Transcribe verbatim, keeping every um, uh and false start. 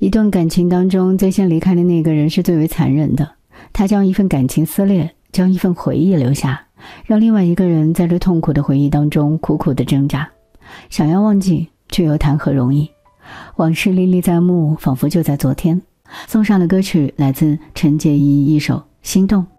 一段感情当中，最先离开的那个人是最为残忍的，他将一份感情撕裂，将一份回忆留下，让另外一个人在这痛苦的回忆当中苦苦的挣扎，想要忘记却又谈何容易。往事历历在目，仿佛就在昨天。送上的歌曲来自陈洁仪一首《心动》。